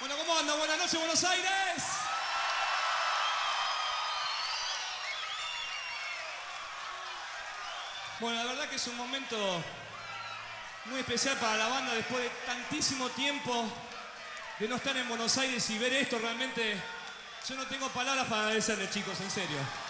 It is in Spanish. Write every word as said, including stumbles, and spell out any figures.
Bueno, ¿cómo andan? Buenas noches, Buenos Aires. Bueno, la verdad que es un momento muy especial para la banda después de tantísimo tiempo de no estar en Buenos Aires y ver esto realmente. Yo no tengo palabras para agradecerles, chicos, en serio.